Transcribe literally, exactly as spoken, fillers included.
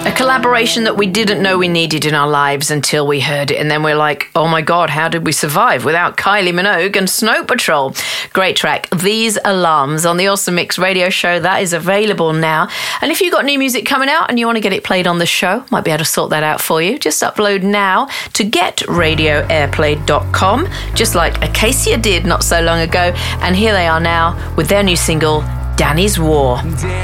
A collaboration that we didn't know we needed in our lives until we heard it. And then we're like, oh my God, how did we survive without Kylie Minogue and Snow Patrol? Great track. These Alarms on the Awesome Mix radio show. That is available now. And if you've got new music coming out and you want to get it played on the show, might be able to sort that out for you. Just upload now to get radio airplay dot com, just like Acacia did not so long ago. And here they are now with their new single, Danny's War.